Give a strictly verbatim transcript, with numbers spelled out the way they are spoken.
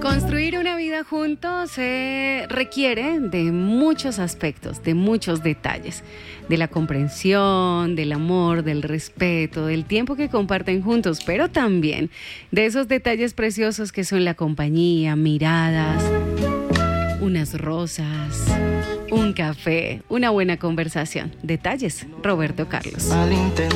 Construir una vida juntos se requiere de muchos aspectos, de muchos detalles, de la comprensión, del amor, del respeto, del tiempo que comparten juntos, pero también de esos detalles preciosos que son la compañía, miradas, unas rosas, un café, una buena conversación. Detalles, Roberto Carlos.